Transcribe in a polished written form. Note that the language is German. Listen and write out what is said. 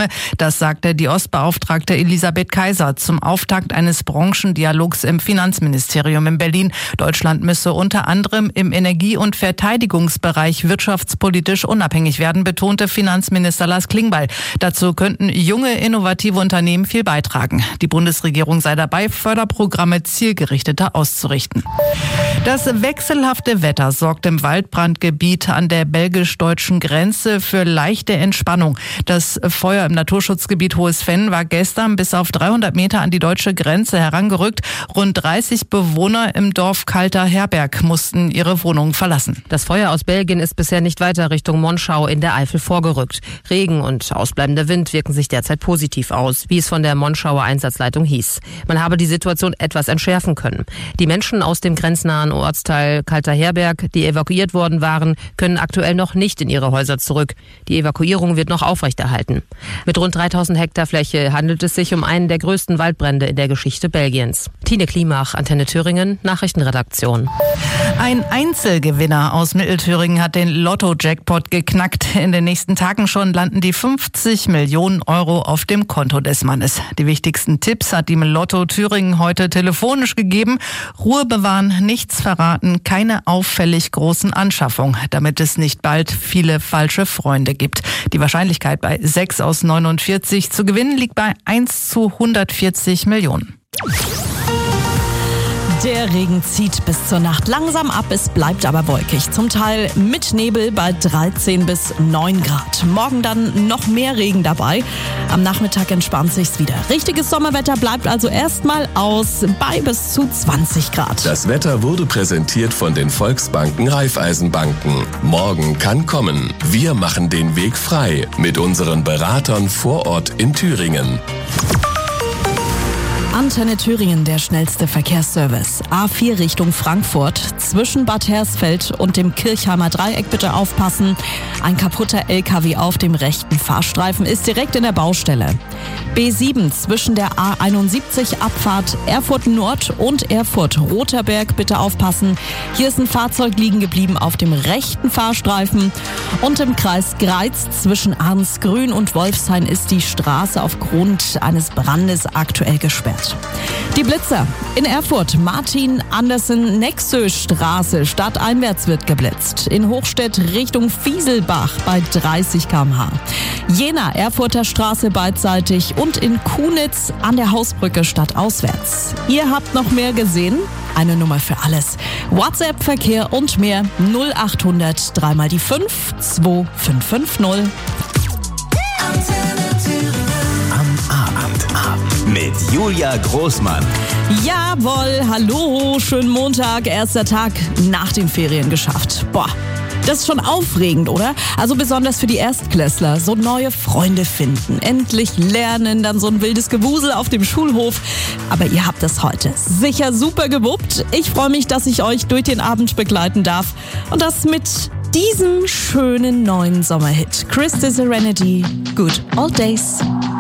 komme. Das sagte die Ostbeauftragte Elisabeth Kaiser zum Auftakt eines Branchendialogs im Finanzministerium in Berlin. Deutschland müsse unter anderem im Energie- und Verteidigungsbereich wirtschaftspolitisch unabhängig werden, betonte Finanzminister Lars Klingbeil. Dazu könnten junge, innovative Unternehmen viel beitragen. Die Bundesregierung sei dabei, Förderprogramme zielgerichteter auszurichten. Das wechselhafte Wetter sorgt im Waldbrandgebiet an der belgisch-deutschen Grenze für leichte Entspannung. Das Feuer im Naturschutzgebiet Hohes Venn war gestern bis auf 300 Meter an die deutsche Grenze herangerückt. Rund 30 Bewohner im Dorf Kalter Herberg mussten ihre Wohnungen verlassen. Das Feuer aus Belgien ist bisher nicht weiter Richtung Monschau in der Eifel vorgerückt. Regen und ausbleibender Wind wirken sich derzeit positiv aus, wie es von der Monschauer Einsatzleitung hieß. Man habe die Situation etwas entschärfen können. Die Menschen aus dem grenznahen Ortsteil Kalter Herberg, die evakuiert worden waren, können aktuell noch nicht in ihre Häuser zurück. Die Evakuierung wird noch aufrechterhalten. Mit rund 3000 Hektar Fläche handelt es sich um einen der größten Waldbrände in der Geschichte Belgiens. Tine Klimach, Antenne Thüringen, Nachrichtenredaktion. Ein Einzelgewinner aus Mittelthüringen hat den Lotto-Jackpot geknackt. In den nächsten Tagen schon landen die 50 Millionen Euro auf dem Konto des Mannes. Die wichtigsten Tipps hat ihm Lotto Thüringen heute telefonisch gegeben. Ruhe bewahren, nichts verraten, keine auffällig großen Anschaffungen, damit es nicht bald viele falsche Freunde gibt. Die Wahrscheinlichkeit bei 6 aus 49 zu gewinnen liegt bei 1 zu 140 Millionen. Der Regen zieht bis zur Nacht langsam ab, es bleibt aber wolkig. Zum Teil mit Nebel bei 13 bis 9 Grad. Morgen dann noch mehr Regen dabei. Am Nachmittag entspannt sich's wieder. Richtiges Sommerwetter bleibt also erstmal aus bei bis zu 20 Grad. Das Wetter wurde präsentiert von den Volksbanken Raiffeisenbanken. Morgen kann kommen. Wir machen den Weg frei mit unseren Beratern vor Ort in Thüringen. Antenne Thüringen, der schnellste Verkehrsservice. A4 Richtung Frankfurt. Zwischen Bad Hersfeld und dem Kirchheimer Dreieck bitte aufpassen. Ein kaputter LKW auf dem rechten Fahrstreifen ist direkt in der Baustelle. B7 zwischen der A71 Abfahrt Erfurt Nord und Erfurt Roterberg bitte aufpassen. Hier ist ein Fahrzeug liegen geblieben auf dem rechten Fahrstreifen. Und im Kreis Greiz zwischen Arnsgrün und Wolfshain ist die Straße aufgrund eines Brandes aktuell gesperrt. Die Blitzer in Erfurt, Martin-Andersen-Nexö-Straße, stadteinwärts wird geblitzt. In Hochstedt Richtung Fieselbach bei 30 km/h. Jena, Erfurter Straße beidseitig und in Kunitz an der Hausbrücke stadtauswärts. Ihr habt noch mehr gesehen? Eine Nummer für alles. WhatsApp, Verkehr und mehr 0800 3 mal die 5 2550. Mit Julia Großmann. Jawohl, hallo, schönen Montag, erster Tag nach den Ferien geschafft. Boah, das ist schon aufregend, oder? Also besonders für die Erstklässler, so neue Freunde finden, endlich lernen, dann so ein wildes Gewusel auf dem Schulhof. Aber ihr habt es heute sicher super gewuppt. Ich freue mich, dass ich euch durch den Abend begleiten darf und das mit diesem schönen neuen Sommerhit. Chris the Serenity, Good Old Days.